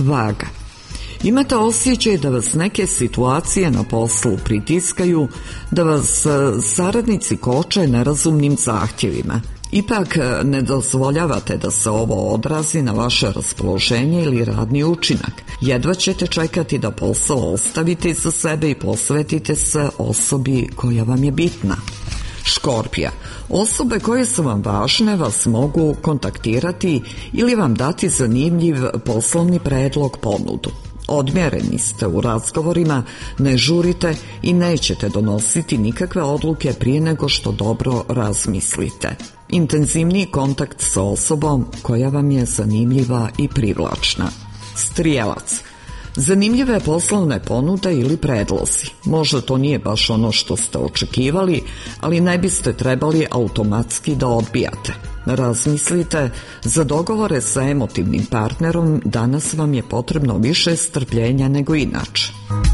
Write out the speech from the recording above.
Vaga. Imate osjećaj da vas neke situacije na poslu pritiskaju, da vas saradnici koče nerazumnim zahtjevima. Ipak ne dozvoljavate da se ovo odrazi na vaše raspoloženje ili radni učinak. Jedva ćete čekati da posao ostavite iza sebe i posvetite se osobi koja vam je bitna. Škorpija. Osobe koje su vam važne vas mogu kontaktirati ili vam dati zanimljiv poslovni predlog, ponudu. Odmjereni ste u razgovorima, ne žurite i nećete donositi nikakve odluke prije nego što dobro razmislite. Intenzivniji kontakt sa osobom koja vam je zanimljiva i privlačna. Strijelac. Zanimljive poslovne ponude ili predlozi. Možda to nije baš ono što ste očekivali, ali ne biste trebali automatski da odbijate. Razmislite, za dogovore sa emotivnim partnerom danas vam je potrebno više strpljenja nego inače.